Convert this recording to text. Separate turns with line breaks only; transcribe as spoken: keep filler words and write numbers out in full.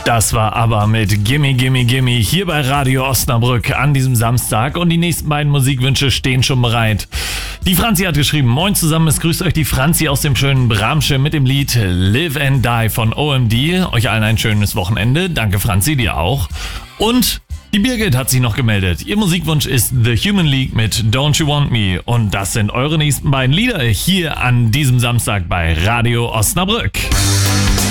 Das war aber mit Gimme Gimme Gimme hier bei Radio Osnabrück an diesem Samstag und die nächsten beiden Musikwünsche stehen schon bereit. Die Franzi hat geschrieben, moin zusammen, es grüßt euch die Franzi aus dem schönen Bramsche mit dem Lied Live and Die von O M D. Euch allen ein schönes Wochenende. Danke Franzi, dir auch. Und die Birgit hat sich noch gemeldet. Ihr Musikwunsch ist The Human League mit Don't You Want Me. Und das sind eure nächsten beiden Lieder hier an diesem Samstag bei Radio Osnabrück.